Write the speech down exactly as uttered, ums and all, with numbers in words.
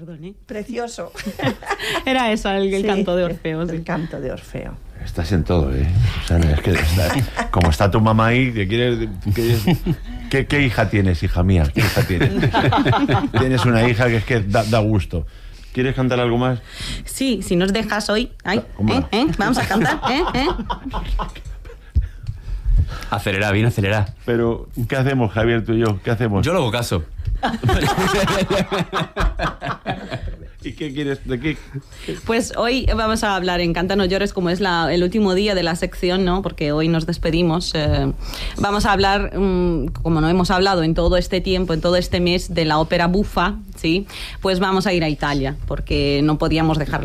perdón, ¿eh? Precioso. Era eso, el, el Sí, canto de Orfeo. El Sí. canto de Orfeo. Estás en todo, ¿eh? O sea, es que está, como está tu mamá ahí, que quieres, que- ¿qué, ¿qué hija tienes, hija mía? ¿Qué hija tienes? Tienes una hija que es que da, da gusto. ¿Quieres cantar algo más? Sí, si nos dejas hoy. Ay, ¿Cómo ¿eh? no? ¿eh? Vamos a cantar, ¿eh? ¿eh? Acelera, bien, acelera. Pero, ¿qué hacemos, Javier, tú y yo? ¿Qué hacemos? Yo lo hago caso. ¿Y qué quieres? ¿De qué? Pues hoy vamos a hablar en Canta no llores, como es la, el último día de la sección, ¿no? Porque hoy nos despedimos. Eh, vamos a hablar, um, como no hemos hablado en todo este tiempo, en todo este mes, de la ópera bufa, ¿sí? Pues vamos a ir a Italia, porque no podíamos dejar